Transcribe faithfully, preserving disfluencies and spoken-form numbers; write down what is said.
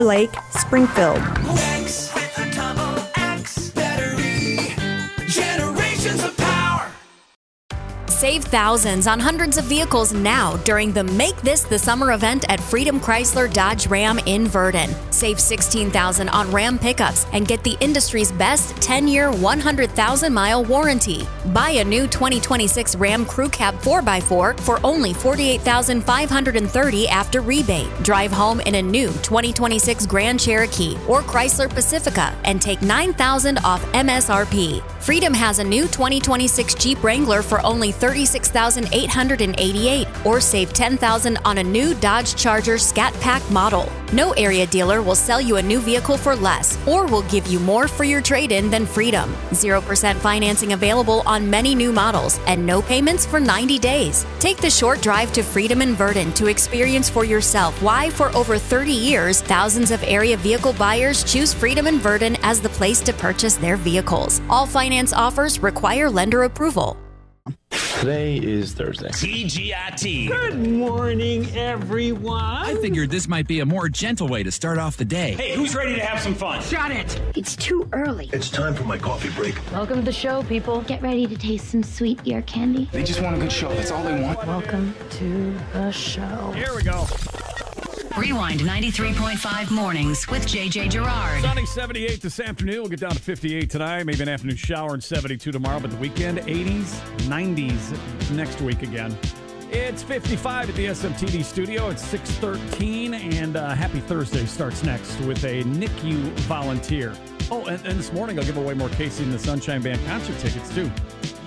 Lake, Springfield. X with a double X battery. Generations of power. Save thousands on hundreds of vehicles now during the Make This the Summer event at Freedom Chrysler Dodge Ram in Verdon. Save sixteen thousand dollars on Ram pickups and get the industry's best ten-year, one hundred thousand mile warranty. Buy a new twenty twenty-six Ram Crew Cab four by four for only forty-eight thousand five hundred thirty dollars after rebate. Drive home in a new twenty twenty-six Grand Cherokee or Chrysler Pacifica and take nine thousand dollars off M S R P. Freedom has a new twenty twenty-six Jeep Wrangler for only thirty-six thousand eight hundred eighty-eight dollars or save ten thousand dollars on a new Dodge Charger Scat Pack model. No area dealer will sell you a new vehicle for less or will give you more for your trade-in than Freedom. zero percent financing available on many new models and no payments for ninety days. Take the short drive to Freedom in Verdon to experience for yourself why for over thirty years, thousands of area vehicle buyers choose Freedom in Verdon as the place to purchase their vehicles. All finance offers require lender approval. Today is Thursday. T G I T. Good morning, everyone. I figured this might be a more gentle way to start off the day. Hey, who's ready to have some fun? Shut it. It's too early. It's time for my coffee break. Welcome to the show, people. Get ready to taste some sweet ear candy. They just want a good show. That's all they want. Welcome to the show. Here we go. Rewind ninety-three point five mornings with J J Gerard. Sunny seventy-eight this afternoon. We'll get down to fifty-eight tonight. Maybe an afternoon shower and seventy-two tomorrow. But the weekend, eighties, nineties next week again. It's fifty-five at the S M T D studio. It's six thirteen. And uh, Happy Thursday starts next with a N I C U volunteer. Oh, and, and this morning I'll give away more Casey and the Sunshine Band concert tickets, too.